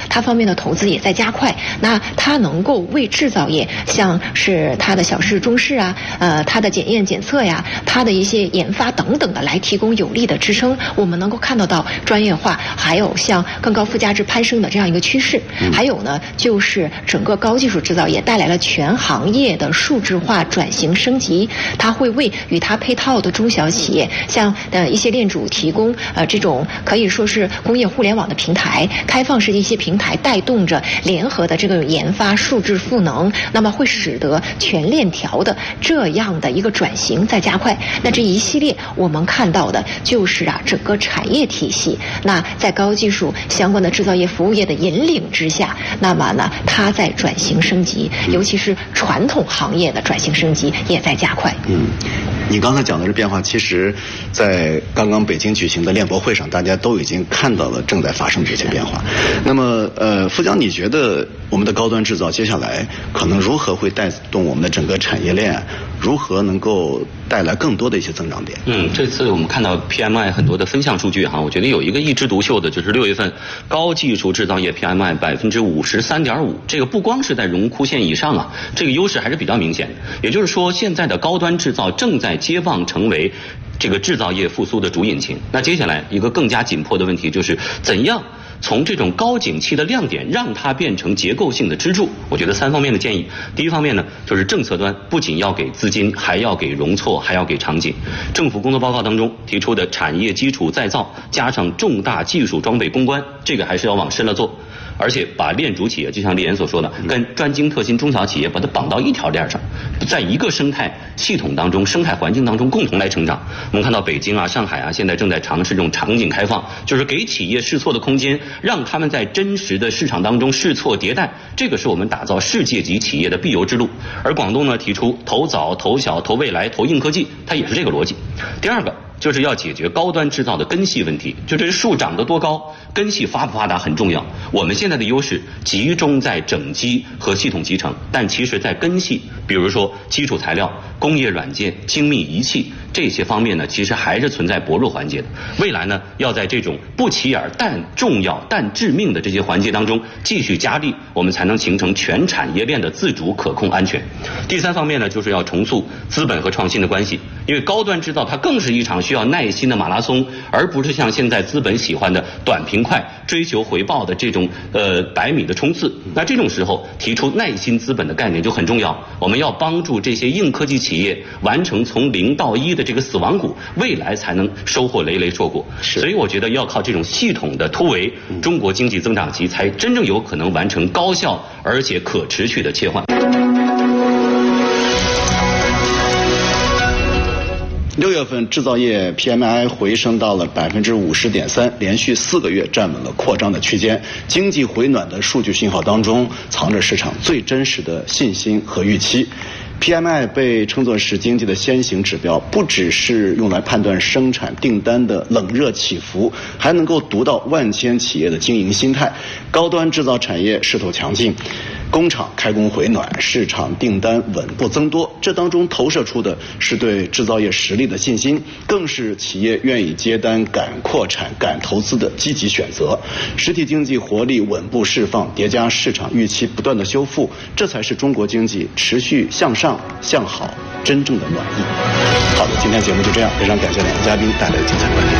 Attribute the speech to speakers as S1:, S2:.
S1: 它方面的投资也在加快。那它能够为制造业，像是它的小试中试啊，它的检验检测呀，它的一些研发等等的来提供有力的支撑。我们能够看得到专业化，还有像更高附加值攀升的这样一个趋势。还有呢，就是整个高技术制造业带来了全行业的数字化转型升级，它会为与它配套的中小企业，像一些链主提供这种可以说是工业互联网的平台，开放式的一些平台，带动着联合的这个研发数字赋能，那么会使得全链条的这样的一个转型在加快。那这一系列我们看到的就是整个产业体系，那在高技术相关的制造业服务业的引领之下，那么呢它在转型升级，尤其是传统行业的转型升级也在加快。
S2: 你刚才讲的这变化，其实在刚刚北京举行的链博会上，大家都已经看到了正在发生这些变化。那么付江，你觉得我们的高端制造接下来可能如何会带动我们的整个产业链，如何能够带来更多的一些增长点？
S3: 这次我们看到 PMI 很多的分项数据我觉得有一个一枝独秀的，就是6月份高技术制造业 PMI 53.5%，这个不光是在荣枯线以上这个优势还是比较明显的。也就是说，现在的高端制造正在接棒成为这个制造业复苏的主引擎。那接下来一个更加紧迫的问题就是怎样从这种高景气的亮点让它变成结构性的支柱。我觉得3方面的建议。第一方面呢，就是政策端不仅要给资金，还要给容错，还要给场景。政府工作报告当中提出的产业基础再造加上重大技术装备攻关，这个还是要往深了做。而且把链主企业，就像李岩所说的，跟专精特新中小企业把它绑到一条链上，在一个生态系统当中、生态环境当中共同来成长。我们看到北京上海现在正在尝试这种场景开放，就是给企业试错的空间，让他们在真实的市场当中试错迭代，这个是我们打造世界级企业的必由之路。而广东呢提出投早、投小、投未来、投硬科技，它也是这个逻辑。第二个就是要解决高端制造的根系问题，就这树长得多高，根系发不发达很重要。我们现在的优势集中在整机和系统集成，但其实在根系，比如说基础材料、工业软件、精密仪器这些方面呢，其实还是存在薄弱环节的。未来呢，要在这种不起眼但重要但致命的这些环节当中继续加力，我们才能形成全产业链的自主、可控、安全。第3方面呢，就是要重塑资本和创新的关系，因为高端制造它更是一场需要耐心的马拉松，而不是像现在资本喜欢的短平快、追求回报的这种100米的冲刺。那这种时候提出耐心资本的概念就很重要。我们要帮助这些硬科技企业完成从0到1的这个死亡谷，未来才能收获累累硕果。所以我觉得要靠这种系统的突围，中国经济增长期才真正有可能完成高效而且可持续的切换。
S2: 6月份制造业 PMI 回升到了50.3%，连续4个月站稳了扩张的区间。经济回暖的数据信号当中，藏着市场最真实的信心和预期。PMI 被称作是经济的先行指标，不只是用来判断生产订单的冷热起伏，还能够读到万千企业的经营心态。高端制造产业势头强劲，工厂开工回暖，市场订单稳步增多，这当中投射出的是对制造业实力的信心，更是企业愿意接单、敢扩产、敢投资的积极选择。实体经济活力稳步释放，叠加市场预期不断的修复，这才是中国经济持续向上向好真正的暖意。好的，今天节目就这样，非常感谢2位嘉宾带来的精彩观点。